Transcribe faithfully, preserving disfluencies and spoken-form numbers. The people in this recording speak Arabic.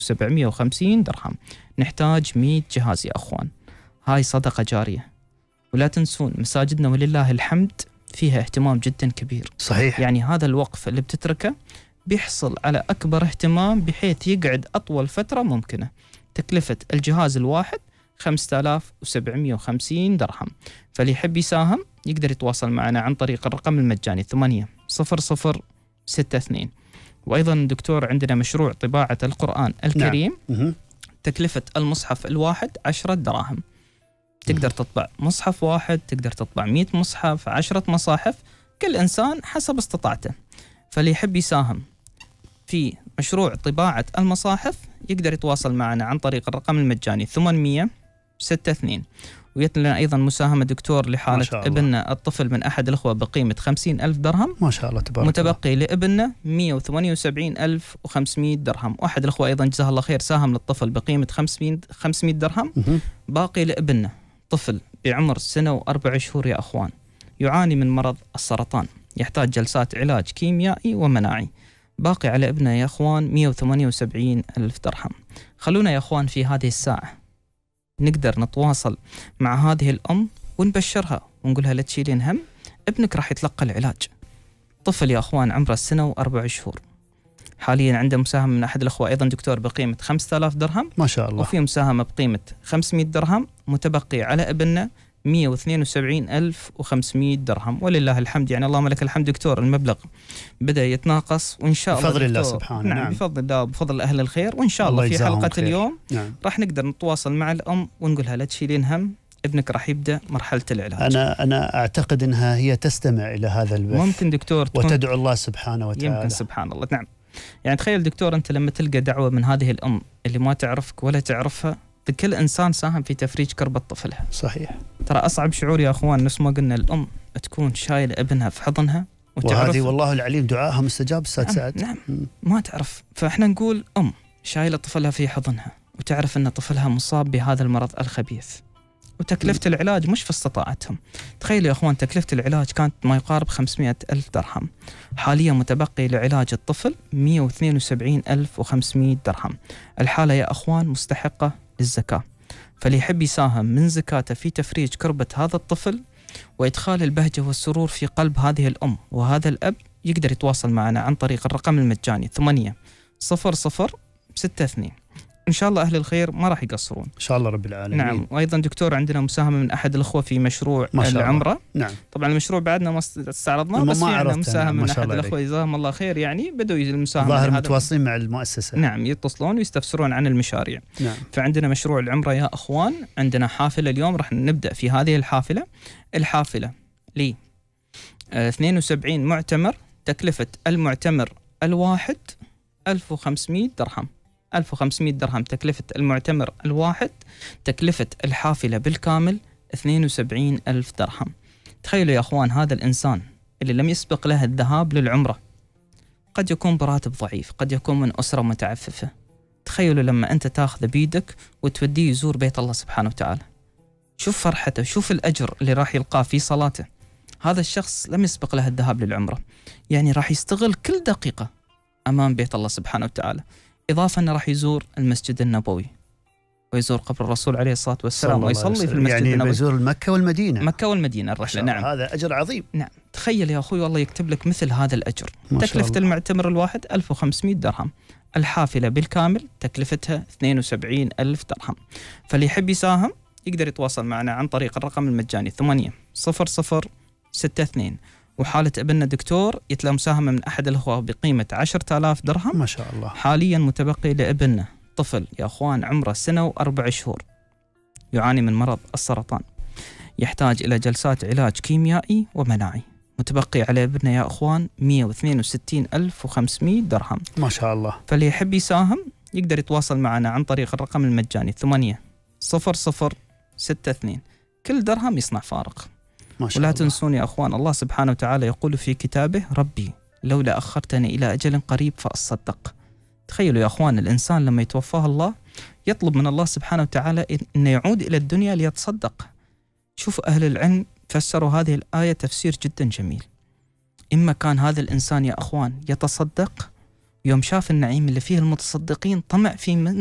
وسبعمية وخمسين درهم. نحتاج مئة جهاز يا أخوان. هاي صدقة جارية. ولا تنسون مساجدنا ولله الحمد فيها اهتمام جدا كبير. صحيح. يعني هذا الوقف اللي بتتركه بيحصل على أكبر اهتمام بحيث يقعد أطول فترة ممكنة. تكلفة الجهاز الواحد خمسة آلاف وسبعمية وخمسين درهم. فاللي يحب يساهم يقدر يتواصل معنا عن طريق الرقم المجاني ثمانية صفر صفر ستة اثنين. وأيضا دكتور عندنا مشروع طباعة القرآن الكريم. نعم. تكلفة المصحف الواحد عشرة دراهم. تقدر تطبع مصحف واحد، تقدر تطبع مئة مصحف، عشرة مصاحف، كل إنسان حسب استطاعته. فاللي يحب يساهم في مشروع طباعة المصاحف يقدر يتواصل معنا عن طريق الرقم المجاني ثمانمية ستة اثنين. ويتلنا أيضا مساهمة دكتور لحالة ابننا الطفل من أحد الأخوة بقيمة خمسين ألف درهم. ما شاء الله تبارك الله. متبقي لابننا مئة وثمانية وسبعين ألف وخمسمئة درهم. وأحد الأخوة أيضا جزاه الله خير ساهم للطفل بقيمة خمسمئة درهم. باقي لابننا طفل بعمر سنة وأربع شهور يا أخوان يعاني من مرض السرطان، يحتاج جلسات علاج كيميائي ومناعي. باقي على ابننا يا أخوان مئة وثمانية وسبعين ألف درهم. خلونا يا أخوان في هذه الساعة نقدر نتواصل مع هذه الأم ونبشرها ونقولها لا تشيلين هم، ابنك راح يتلقى العلاج. طفل يا أخوان عمره سنة وأربع شهور، حاليا عنده مساهمة من أحد الأخوة أيضا دكتور بقيمة خمسة آلاف درهم. ما شاء الله. وفي مساهمة بقيمة خمسمئة درهم. متبقي على ابننا مئة واثنين وسبعين ألف وخمسمئة درهم. ولله الحمد، يعني اللهم لك الحمد دكتور، المبلغ بدأ يتناقص وإن شاء الله بفضل الله سبحانه. نعم, نعم بفضل الله وبفضل أهل الخير. وإن شاء الله, الله في حلقة خير. اليوم نعم. راح نقدر نتواصل مع الأم ونقولها لا تشيلين هم، ابنك راح يبدأ مرحلة العلاج. أنا أنا أعتقد أنها هي تستمع إلى هذا البث ممكن دكتور وتدعو الله سبحانه وتعالى. يمكن سبحان الله. نعم. يعني تخيل دكتور أنت لما تلقى دعوة من هذه الأم اللي ما تعرفك ولا تعرفها، كل إنسان ساهم في تفريج كربة طفلها. صحيح. ترى أصعب شعور يا أخوان نفس ما قلنا الأم تكون شايلة ابنها في حضنها وهذه والله العليم دعائها مستجاب أستاذ نعم سعد. نعم م. ما تعرف. فإحنا نقول أم شايلة طفلها في حضنها وتعرف أن طفلها مصاب بهذا المرض الخبيث وتكلفة م. العلاج مش في استطاعتهم. تخيلوا يا أخوان تكلفة العلاج كانت ما يقارب خمسمئة ألف درهم. حاليا متبقي لعلاج الطفل مئة واثنين وسبعين ألف وخمسمئة درهم. الحالة يا أخوان مستحقة للزكاة. فاللي يحب يساهم من زكاته في تفريج كربة هذا الطفل وإدخال البهجة والسرور في قلب هذه الأم وهذا الأب يقدر يتواصل معنا عن طريق الرقم المجاني ثمانية صفر صفر ستة اثنين. إن شاء الله أهل الخير ما راح يقصرون إن شاء الله رب العالمين. نعم. وأيضا دكتور عندنا مساهمة من أحد الأخوة في مشروع العمرة. نعم. طبعا المشروع بعدنا ما استعرضناه بس في عندنا مساهمة من أحد الأخوة جزاهم الله خير، يعني بدوا المساهمة ظاهر متواصلين مع المؤسسة. نعم يتصلون ويستفسرون عن المشاريع. نعم. فعندنا مشروع العمرة يا أخوان، عندنا حافلة اليوم راح نبدأ في هذه الحافلة. الحافلة لي اثنين وسبعين معتمر. تكلفة المعتمر الواحد ألف وخمسمئة درهم. ألف وخمسمئة درهم تكلفة المعتمر الواحد. تكلفة الحافلة بالكامل اثنين وسبعين ألف درهم. تخيلوا يا أخوان هذا الإنسان اللي لم يسبق له الذهاب للعمرة قد يكون براتب ضعيف، قد يكون من أسرة متعففة. تخيلوا لما أنت تاخذ بيدك وتوديه يزور بيت الله سبحانه وتعالى، شوف فرحته، شوف الأجر اللي راح يلقاه في صلاته. هذا الشخص لم يسبق له الذهاب للعمرة، يعني راح يستغل كل دقيقة أمام بيت الله سبحانه وتعالى. إضافة أنه راح يزور المسجد النبوي ويزور قبر الرسول عليه الصلاة والسلام ويصلي في المسجد يعني النبوي. يزور مكة والمدينة. مكة والمدينة الرحلة. نعم. هذا أجر عظيم. نعم. تخيل يا أخوي والله يكتب لك مثل هذا الأجر. تكلفة المعتمر الواحد ألف وخمسمئة درهم. الحافلة بالكامل تكلفتها اثنين وسبعين ألف درهم. فاللي يحب يساهم يقدر يتواصل معنا عن طريق الرقم المجاني ثمانية صفر صفر ستة اثنين. وحالة ابننا دكتور يتلى مساهمة من أحد الأخوة بقيمة عشرة آلاف درهم. ما شاء الله. حاليا متبقي لابننا طفل يا أخوان عمره سنة وأربع شهور يعاني من مرض السرطان، يحتاج إلى جلسات علاج كيميائي ومناعي. متبقي على ابننا يا أخوان مئة واثنين وستين ألف وخمسمئة درهم. ما شاء الله. فاللي يحب يساهم يقدر يتواصل معنا عن طريق الرقم المجاني ثمانية صفر صفر ستة اثنين. كل درهم يصنع فارق. ما شاء ولا الله. تنسون يا أخوان الله سبحانه وتعالى يقول في كتابه ربي لولا أخرتني إلى أجل قريب فأصدق. تخيلوا يا أخوان الإنسان لما يتوفاه الله يطلب من الله سبحانه وتعالى أن يعود إلى الدنيا ليتصدق. شوفوا أهل العلم فسروا هذه الآية تفسير جدا جميل. إما كان هذا الإنسان يا أخوان يتصدق يوم شاف النعيم اللي فيه المتصدقين طمع في